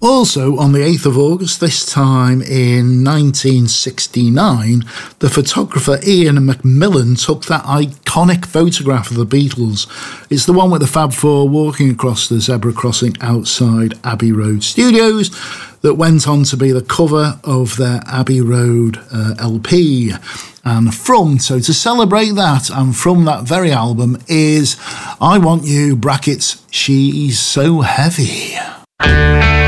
Also, on the 8th of August, this time in 1969, the photographer Ian McMillan took that iconic photograph of the Beatles. It's the one with the Fab Four walking across the zebra crossing outside Abbey Road Studios that went on to be the cover of their Abbey Road LP. And so to celebrate that, and from that very album is I Want You, brackets, She's So Heavy.